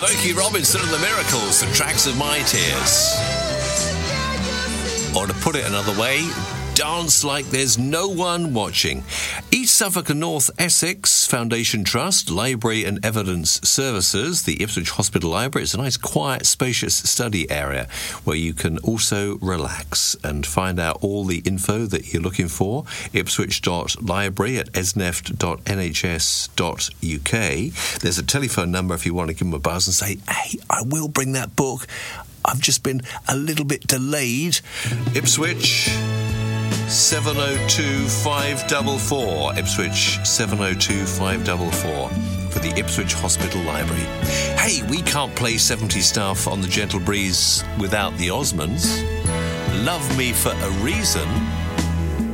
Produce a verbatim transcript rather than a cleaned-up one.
Smokey Robinson and the Miracles, the tracks of my tears. Or to put it another way, dance like there's no one watching. East Suffolk and North Essex Foundation Trust, Library and Evidence Services, the Ipswich Hospital Library. It's a nice, quiet, spacious study area where you can also relax and find out all the info that you're looking for. Ipswich dot library at esneft dot n h s dot u k. There's a telephone number if you want to give them a buzz and say, hey, I will bring that book. I've just been a little bit delayed. Ipswich seven oh two five four four. Ipswich seven oh two five four four for the Ipswich Hospital Library. Hey, we can't play seventies stuff on the Gentle Breeze without the Osmonds. Love Me for a Reason